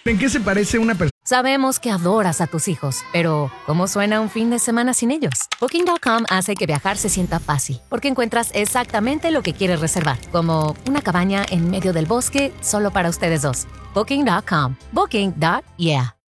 ¿En qué se parece una persona? Sabemos que adoras a tus hijos, pero ¿cómo suena un fin de semana sin ellos? Booking.com hace que viajar se sienta fácil, porque encuentras exactamente lo que quieres reservar, como una cabaña en medio del bosque solo para ustedes dos. Booking.com. Booking.yeah.